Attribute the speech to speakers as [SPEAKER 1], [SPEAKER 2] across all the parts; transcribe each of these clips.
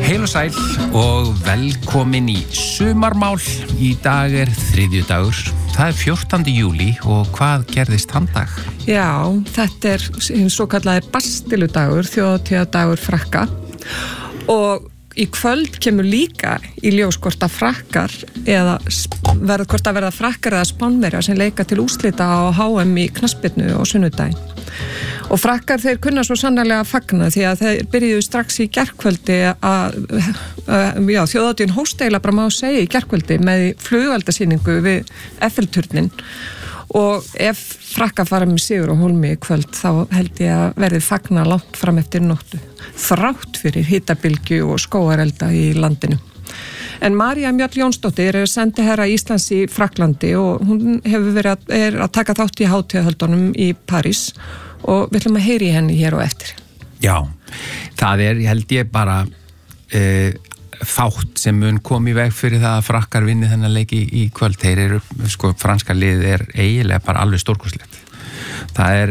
[SPEAKER 1] Heil og sæl og velkomin í sumarmál. Í dag þriðjudagur. Það 14. júlí og hvað gerðist þann dag?
[SPEAKER 2] Já, þetta hinn svo kallaði Bastiludagur, þjóðhátíðardagur Frakka. Og í kvöld kemur líka í ljós hvort að frakkar verða frakkar eða Spánverjar sem leika til úrslita á HM í knattspyrnu á sunnudaginn. Og frakkar þeir kunna svo sannarlega að fagna því að þeir byrjuðu strax í gærkvöldi þjóðhátíðin hóst eiginlega bara má segja í gærkvöldi með flugeldasýningu við Eiffelturnin. Og ef frakkar fara með sigur á hólmi í kvöld þá held ég að verði fagna langt fram eftir nóttu. Þrátt fyrir hitabylgju og skógarelda í landinu. En María Mjöll Jónsdóttir sendiherra Íslands í Frakklandi og hún hefur er að taka þátt í hátíðahöldunum í París og við ætlum að heyra í henni hér og eftir.
[SPEAKER 1] Já, það held ég bara fátt sem mun kom í veg fyrir það að frakkar vinni þennan leik í kvöld. Þeir eru, franska liðið eiginlega bara alveg stórkostlegt. Það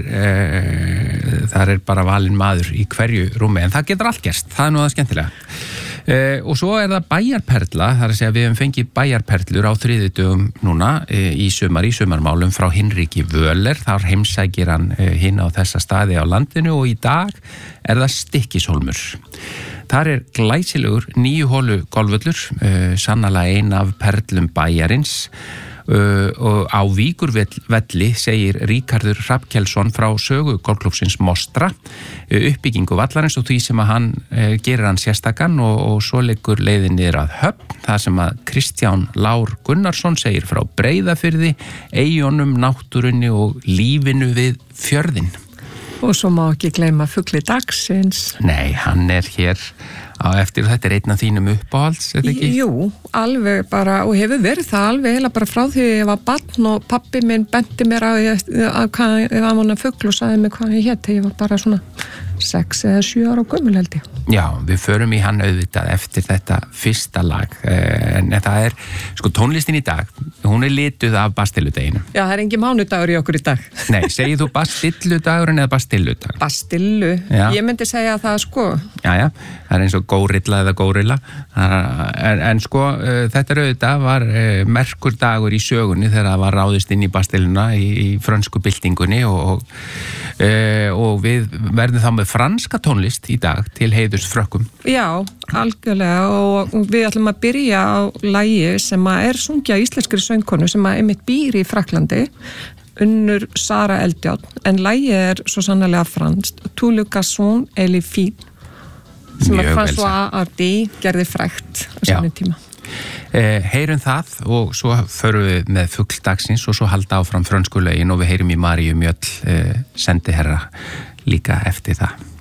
[SPEAKER 1] er bara valinn maður í hverju rúmi, en það getur allt gerst, það nú það skemmtilega. Og svo það bæjarperla, það að segja við höfum fengið bæjarperlur á þriðjudögum núna í sumarmálum frá Hinriki Völler, þar heimsækir hann hinn á þessa staði á landinu og í dag það Stykkishólmur. Þar glæsilegur 9 holu golfvöllur, sannarlega ein af perlum bæjarins. Og á Víkurvelli segir Ríkarður Hrafnkelsson frá sögu golfklúbbsins Mostra uppbyggingu vallarins og því sem að hann gerir hann sérstakan og svo leggur leiðin niður að Höfn, það sem að Kristján Lár Gunnarsson segir frá Breiðafirði, eyjunum, náttúrunni og lífinu við fjörðinn.
[SPEAKER 2] Og svo má ekki gleyma fugli dagsins.
[SPEAKER 1] Nei, hann hér á eftir og þetta einn af þínum uppáhalds, þetta ekki?
[SPEAKER 2] Jú, alveg bara, og hefur verið það alveg heila bara frá því ég var barn og pabbi minn benti mér að hvað ég var manna fugl og sagði mig hvað ég hétt. Ég var bara svona 6 eða 7 ára gömul held ég.
[SPEAKER 1] Já, við förum í hann auðvitað eftir þetta fyrsta lag, en það tónlistin í dag, hún lituð af Bastiludeginu.
[SPEAKER 2] Já, það engin mánudagur í okkur í dag.
[SPEAKER 1] Nei, segir þú Bastilludagurinn eða Bastilludagur?
[SPEAKER 2] Bastillu, ég myndi segja það
[SPEAKER 1] Já, það eins og górilla eða górilla, en þetta auðvitað var merkur dagur í sögunni þegar það var ráðist inn í Bastilluna í frönsku byltingunni og við verðum þá með franska tónlist í dag til heiðurs frökkum.
[SPEAKER 2] Já, algjörlega og við ætlum að byrja á lagi sem að sungja íslenskri söngkonu sem að einmitt býr í Frakklandi, Unnur Sara Eldjárn, en lagið svo sannarlega franskt, Tout le garçon et les filles, sem að François Hardy gerði frægt á sínum tíma.
[SPEAKER 1] Heyrum það og svo förum við með fugl dagsins og svo halda áfram frönsku lögin og við heyrum í Maríu Mjöll sendiherra líka eftir það.